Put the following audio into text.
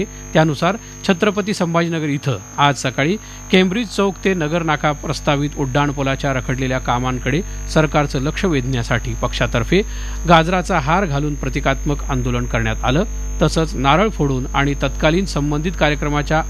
त्यानुसार छत्रपती संभाजीनगर इथं आज सकाळी केम्ब्रिज चौक ते नगर नाका प्रस्तावित उड्डाणपुलाच्या रखडलेल्या कामांकडे सरकारचं लक्ष वेधण्यासाठी पक्षातर्फे गाजराचा हार घालून प्रतिकात्मक आंदोलन करण्यात आलं तसंच नारळ फोडून आणि तत्कालीन संबंधित कार्यक्रमाच्या